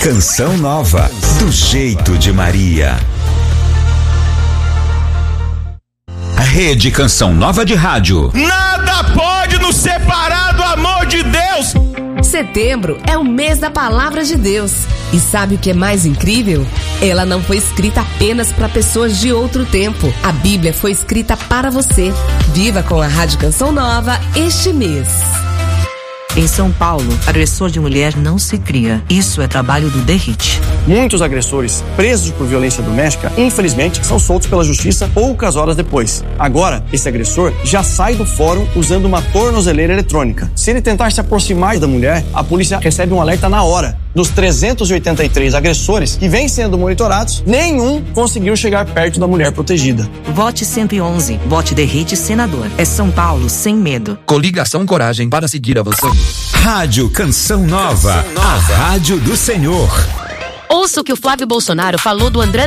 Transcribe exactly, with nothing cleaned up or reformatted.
Canção Nova, do jeito de Maria. Rede Canção Nova de Rádio. Nada pode nos separar do amor de Deus. Setembro é o mês da Palavra de Deus. E sabe o que é mais incrível? Ela não foi escrita apenas para pessoas de outro tempo. A Bíblia foi escrita para você. Viva com a Rádio Canção Nova este mês. Em São Paulo, agressor de mulher não se cria. Isso é trabalho do D E R I T. Muitos agressores presos por violência doméstica, infelizmente, são soltos pela justiça poucas horas depois. Agora, esse agressor já sai do fórum usando uma tornozeleira eletrônica. Se ele tentar se aproximar da mulher, a polícia recebe um alerta na hora. Dos trezentos e oitenta e três agressores que vêm sendo monitorados, nenhum conseguiu chegar perto da mulher protegida. Vote cento e onze. Vote D E R I T Senador. É São Paulo sem medo. Coligação Coragem para seguir avançando. Rádio Canção Nova, a rádio do Senhor. Ouça o que o Flávio Bolsonaro falou do André